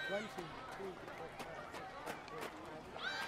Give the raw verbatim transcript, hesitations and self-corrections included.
One, two, three, four, five, six, seven, eight, nine, ten.